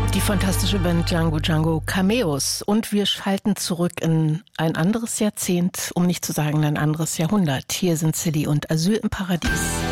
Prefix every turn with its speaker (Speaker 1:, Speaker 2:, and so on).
Speaker 1: Die fantastische Band Django Django Cameos. Und wir schalten zurück in ein anderes Jahrzehnt, um nicht zu sagen ein anderes Jahrhundert. Hier sind Silly und Asyl im Paradies.